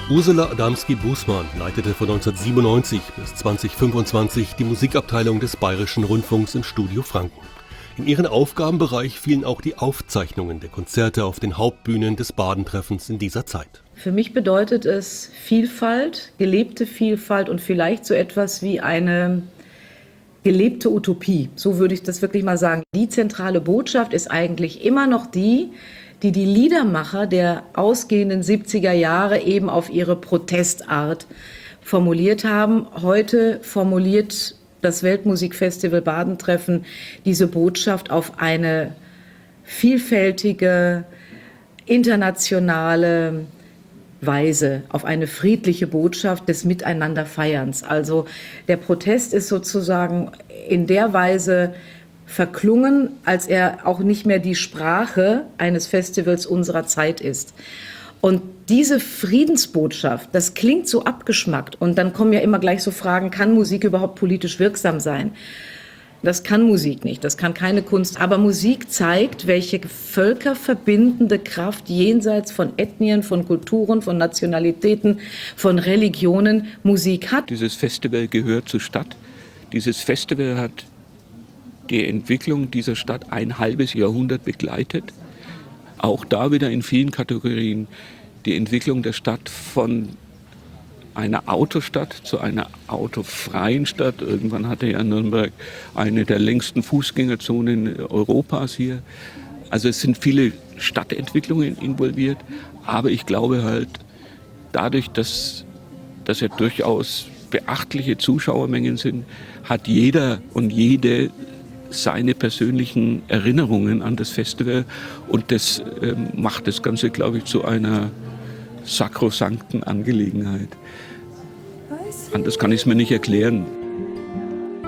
Ursula Adamski-Bußmann leitete von 1997 bis 2025 die Musikabteilung des Bayerischen Rundfunks im Studio Franken. In ihren Aufgabenbereich fielen auch die Aufzeichnungen der Konzerte auf den Hauptbühnen des Baden-Treffens in dieser Zeit. Für mich bedeutet es Vielfalt, gelebte Vielfalt und vielleicht so etwas wie eine gelebte Utopie. So würde ich das wirklich mal sagen. Die zentrale Botschaft ist eigentlich immer noch die Liedermacher der ausgehenden 70er Jahre eben auf ihre Protestart formuliert haben. Heute formuliert das Weltmusikfestival Baden-Treffen diese Botschaft auf eine vielfältige, internationale Weise, auf eine friedliche Botschaft des Miteinanderfeierns. Also der Protest ist sozusagen in der Weise verklungen, als er auch nicht mehr die Sprache eines Festivals unserer Zeit ist. Und diese Friedensbotschaft, das klingt so abgeschmackt. Und dann kommen ja immer gleich so Fragen, kann Musik überhaupt politisch wirksam sein? Das kann Musik nicht, das kann keine Kunst. Aber Musik zeigt, welche völkerverbindende Kraft jenseits von Ethnien, von Kulturen, von Nationalitäten, von Religionen Musik hat. Dieses Festival gehört zur Stadt. Dieses Festival hat die Entwicklung dieser Stadt ein halbes Jahrhundert begleitet. Auch da wieder in vielen Kategorien die Entwicklung der Stadt von einer Autostadt zu einer autofreien Stadt. Irgendwann hatte ja Nürnberg eine der längsten Fußgängerzonen Europas hier. Also es sind viele Stadtentwicklungen involviert, aber ich glaube halt dadurch, dass ja durchaus beachtliche Zuschauermengen sind, hat jeder und jede seine persönlichen Erinnerungen an das Festival und das macht das Ganze, glaube ich, zu einer sakrosankten Angelegenheit. Anders kann ich es mir nicht erklären.